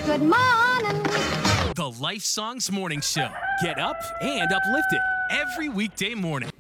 Good morning. The Life Songs Morning Show. Get up and uplifted every weekday morning.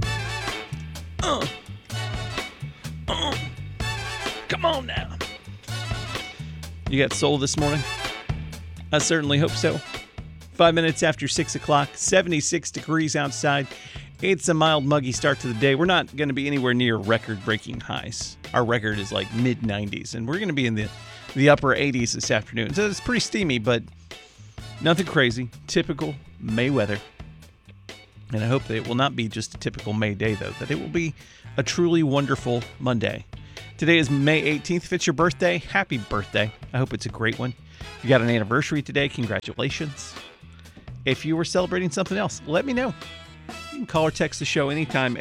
Come on now. You got soul this morning? I certainly hope so. 5 minutes after 6 o'clock, 76 degrees outside. It's a mild, muggy start to the day. We're not going to be anywhere near record-breaking highs. Our record is like mid-90s, and we're going to be in the upper 80s this afternoon. So it's pretty steamy, but nothing crazy. Typical May weather. And I hope that it will not be just a typical May day, though, that it will be a truly wonderful Monday. Today is May 18th. If it's your birthday, happy birthday. I hope it's a great one. If you got an anniversary today, congratulations. If you were celebrating something else, let me know. You can call or text the show anytime,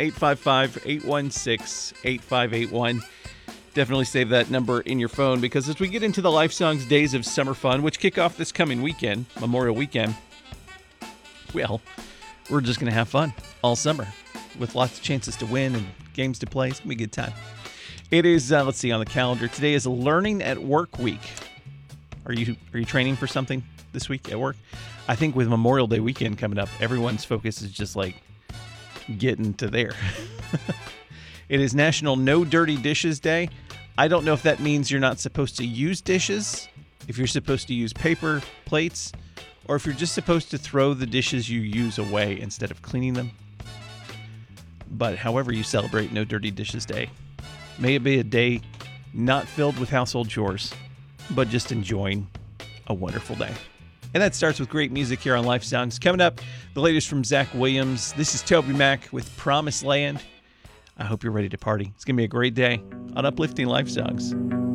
855-816-8581. Definitely save that number in your phone, because as we get into the Life Songs Days of Summer Fun, which kick off this coming weekend, Memorial Weekend, well, we're just going to have fun all summer with lots of chances to win and games to play. It's going to be a good time. It is, let's see, on the calendar. Today is Learning at Work Week. Are you training for something this week at work? I think with Memorial Day weekend coming up, everyone's focus is just like getting to there. It is National No Dirty Dishes Day. I don't know if that means you're not supposed to use dishes, if you're supposed to use paper plates, or if you're just supposed to throw the dishes you use away instead of cleaning them. But however you celebrate No Dirty Dishes Day, may it be a day not filled with household chores, but just enjoying a wonderful day. And that starts with great music here on Life Songs. Coming up, the latest from Zach Williams. This is Toby Mac with Promised Land. I hope you're ready to party. It's going to be a great day on Uplifting Life Songs.